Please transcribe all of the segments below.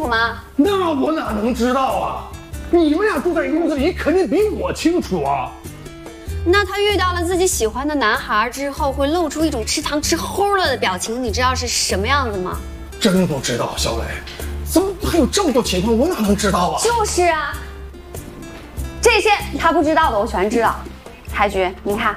吗？ 那我哪能知道啊？你们俩住在一个屋子里，肯定比我清楚啊。 那他遇到了自己喜欢的男孩之后，会露出一种吃糖吃齁了的表情，你知道是什么样子吗？ 真不知道，小磊，怎么还有这么多情况，我哪能知道啊？ 就是啊，这些他不知道的我全知道。台局，你看，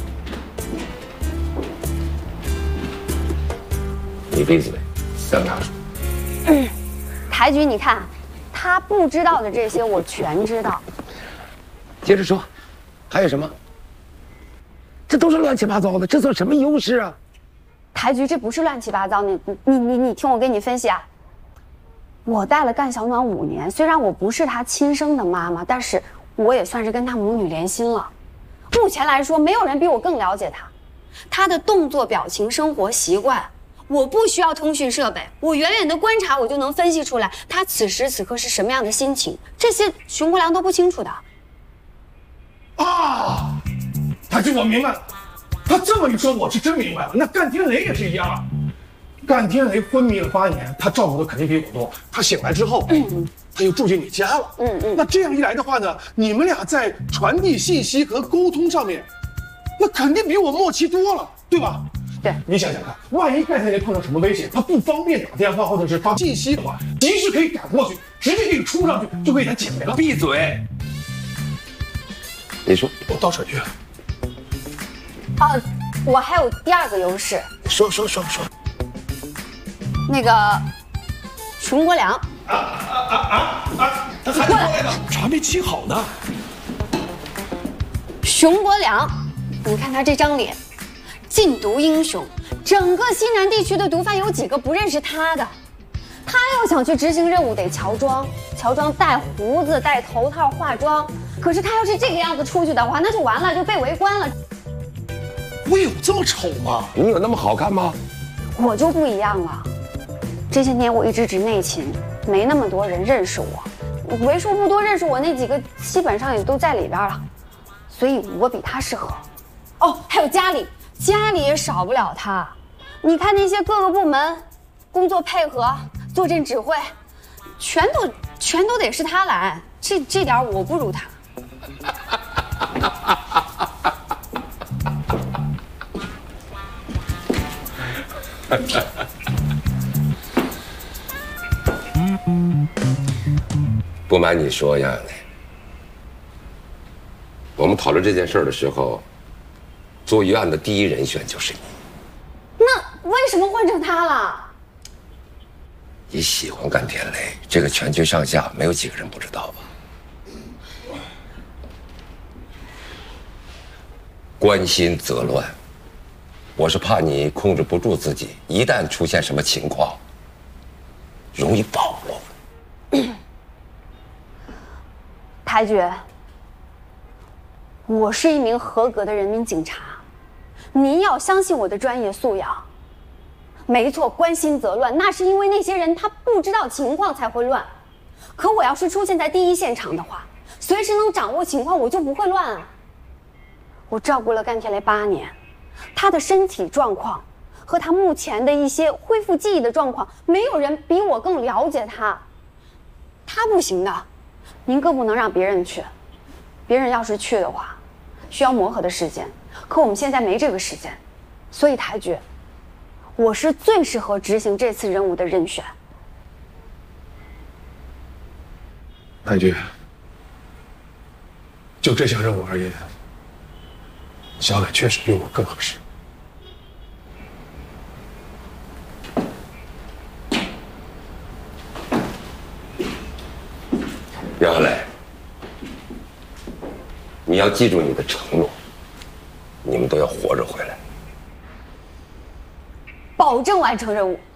你闭嘴，让他说。 台局，你看，他不知道的这些我全知道。 接着说，还有什么？这都是乱七八糟的，这算什么优势啊？ 台局，这不是乱七八糟，你听我给你分析啊。我带了干小暖5年，虽然我不是他亲生的妈妈，但是我也算是跟他母女连心了。目前来说，没有人比我更了解他，他的动作、表情、生活习惯，我不需要通讯设备，我远远的观察，我就能分析出来他此时此刻是什么样的心情。这些熊国良都不清楚的。 啊，他这我明白了。他这么一说，我是真明白了。那干天雷也是一样啊。干天雷昏迷了8年，他照顾的肯定比我多。他醒来之后，他又住进你家了。那这样一来的话呢，你们俩在传递信息和沟通上面，那肯定比我默契多了，对吧？ 对， 你想想看，万一干天雷碰到什么危险，他不方便打电话或者是发信息的话，及时可以赶过去，直接可以冲上去就给他解围了。 闭嘴！你说， 我到这去。 我还有第2个优势。 说。 那个熊国良他还过来了，这还没起好呢。 熊国良，你看他这张脸，禁毒英雄，整个西南地区的毒贩有几个不认识他的？他要想去执行任务，得乔装，戴胡子、戴头套、化妆。可是他要是这个样子出去的话，那就完了，就被围观了。 我有这么丑吗？ 你有那么好看吗？ 我就不一样了。这些年我一直执内勤，没那么多人认识我，为数不多认识我那几个，基本上也都在里边了，所以我比他适合。哦，还有家里也少不了他。你看那些各个部门工作配合、坐镇指挥，全都得是他来。这点我不如他。 不瞒你说呀，我们讨论这件事的时候，做预案的第1人选就是你。 那为什么换成他了？ 你喜欢干天雷，这个全区上下没有几个人不知道吧？关心则乱，我是怕你控制不住自己，一旦出现什么情况，容易暴露。 台局，我是一名合格的人民警察，您要相信我的专业素养。没错，关心则乱，那是因为那些人他不知道情况才会乱。可我要是出现在第1现场的话，随时能掌握情况，我就不会乱啊。我照顾了干天雷8年，他的身体状况和他目前的一些恢复记忆的状况，没有人比我更了解他。他不行的，您更不能让别人去。别人要是去的话，需要磨合的时间，可我们现在没这个时间，所以台局，我是最适合执行这次任务的人选。 太君，就这项任务而言，小磊确实比我更合适。 杨磊，你要记住你的承诺，你们都要活着回来。 保证完成任务。